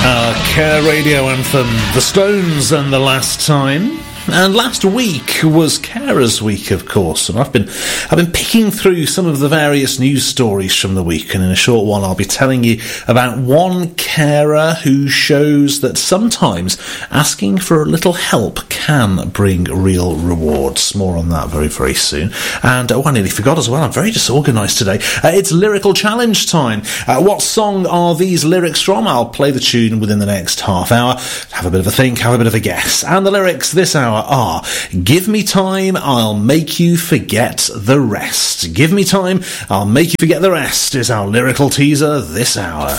Care radio anthem, The Stones and The Last Time. And last week was Carers Week, of course, and I've been picking through some of the various news stories from the week, and in a short while I'll be telling you about one carer who shows that sometimes asking for a little help can bring real rewards. More on that very, very soon. And I nearly forgot as well, I'm very disorganised today. It's Lyrical Challenge time. What song are these lyrics from? I'll play the tune within the next half hour. Have a bit of a think, have a bit of a guess. And the lyrics this hour are: give me time, I'll make you forget the rest. Give me time, I'll make you forget the rest is our lyrical teaser this hour.